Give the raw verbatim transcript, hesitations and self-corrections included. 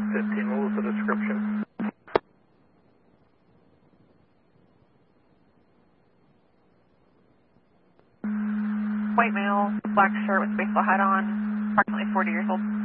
fifteen, what was the description? White male, black shirt with baseball hat on, approximately forty years old.